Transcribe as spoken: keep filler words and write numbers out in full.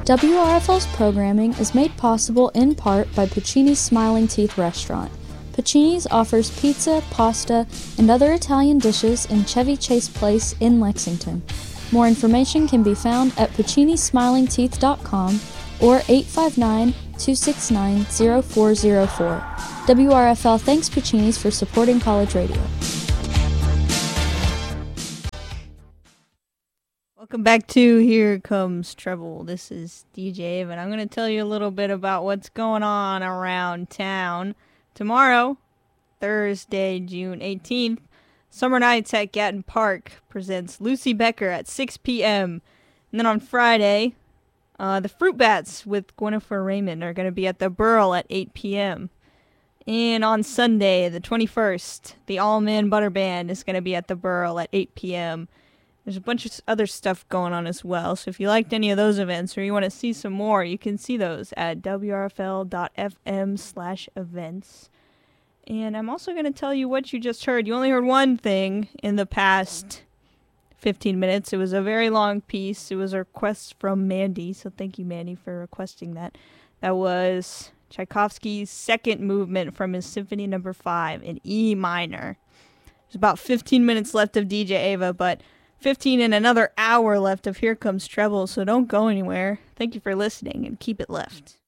W R F L's programming is made possible in part by Puccini's Smiling Teeth Restaurant. Puccini's offers pizza, pasta, and other Italian dishes in Chevy Chase Place in Lexington. More information can be found at puccini smiling teeth dot com or eight five nine, two six nine, zero four zero four. W R F L thanks Puccini's for supporting college radio. Welcome back to Here Comes Trouble. This is D J, and I'm going to tell you a little bit about what's going on around town. Tomorrow, Thursday, June eighteenth, Summer Nights at Gatton Park presents Lucy Becker at six p.m. And then on Friday, uh, the Fruit Bats with Gwynnifer Raymond are going to be at the Burl at eight p.m. And on Sunday, the twenty-first, the All Man Butter Band is going to be at the Burl at eight p.m. There's a bunch of other stuff going on as well, so if you liked any of those events or you want to see some more, you can see those at W R F L dot F M slash events. And I'm also going to tell you what you just heard. You only heard one thing in the past fifteen minutes. It was a very long piece. It was a request from Mandy, so thank you, Mandy, for requesting that. That was Tchaikovsky's second movement from his Symphony Number five in E minor. There's about fifteen minutes left of D J Ava, but fifteen and another hour left of Here Comes Treble, so don't go anywhere. Thank you for listening, and keep it left.